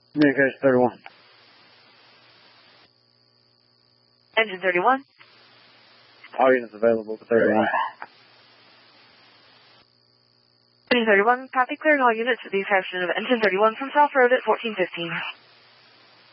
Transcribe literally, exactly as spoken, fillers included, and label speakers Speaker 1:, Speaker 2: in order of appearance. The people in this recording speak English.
Speaker 1: Communication thirty-one.
Speaker 2: Engine thirty-one.
Speaker 1: All units available for thirty-one.
Speaker 2: Engine thirty-one, copy, clearing all units for the extraction of Engine thirty-one from South Road at fourteen fifteen.